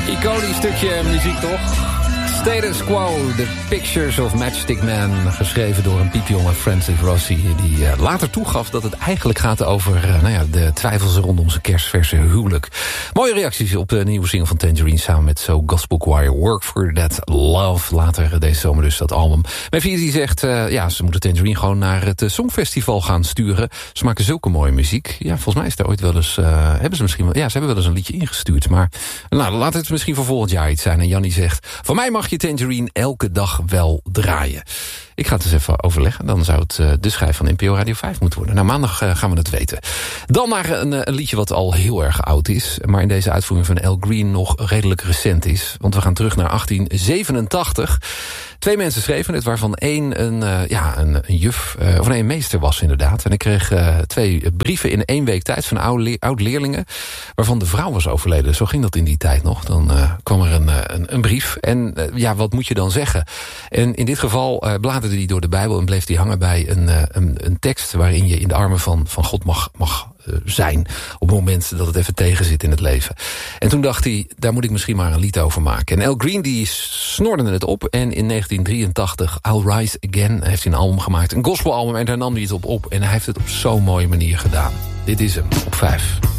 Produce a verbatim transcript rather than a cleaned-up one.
Iconisch stukje muziek, toch? Status Quo, The Pictures of Matchstick Man. Geschreven door een piepjonge Francis Rossi. Die uh, later toegaf dat het eigenlijk gaat over uh, nou ja, de twijfels rondom zijn kerstverse huwelijk. Mooie reacties op de nieuwe single van Tangerine. Samen met So Gospel Choir. Work for That Love. Later deze zomer dus dat album. Mijn visie zegt, uh, ja, ze moeten Tangerine gewoon naar het uh, Songfestival gaan sturen. Ze maken zulke mooie muziek. Ja, volgens mij is daar ooit wel eens... Uh, hebben ze misschien wel... Ja, ze hebben wel eens een liedje ingestuurd. Maar nou, laat het misschien voor volgend jaar iets zijn. En Jannie zegt, van mij mag je Tangerine elke dag wel draaien. Ik ga het eens even overleggen. Dan zou het uh, de schijf van N P O Radio vijf moeten worden. Nou, maandag uh, gaan we het weten. Dan naar een, een liedje wat al heel erg oud is. Maar in deze uitvoering van Al Green nog redelijk recent is. Want we gaan terug naar achttien zevenentachtig. Twee mensen schreven het, waarvan één een, uh, ja, een, een juf, uh, of nee, een meester was inderdaad. En ik kreeg uh, twee brieven in één week tijd van oud-leerlingen, waarvan de vrouw was overleden. Zo ging dat in die tijd nog. Dan uh, kwam er een, een, een brief. En uh, ja, wat moet je dan zeggen? En in dit geval uh, bladerde hij door de Bijbel en bleef hij hangen bij een, uh, een, een tekst waarin je in de armen van, van God mag, mag zijn op het moment dat het even tegen zit in het leven. En toen dacht hij, daar moet ik misschien maar een lied over maken. En Al Green die snorde het op en in negentien drieëntachtig I'll Rise Again heeft hij een album gemaakt, een gospelalbum, en daar nam hij het op op en hij heeft het op zo'n mooie manier gedaan. Dit is hem op vijf.